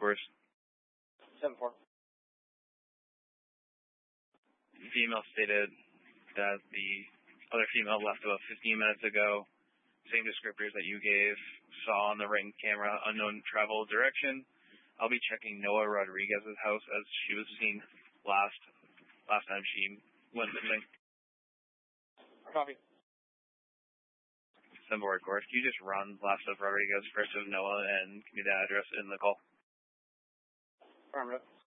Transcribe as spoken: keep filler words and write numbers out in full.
course. seven four. Female stated that the other female left about fifteen minutes ago. Same descriptors that you gave. Saw on the ring camera, unknown travel direction. I'll be checking Noah Rodriguez's house as she was seen last last time she went missing. Copy. Board, course. Can you just run last of Rodriguez, first of Noah, and give me the address in the call? Affirmative.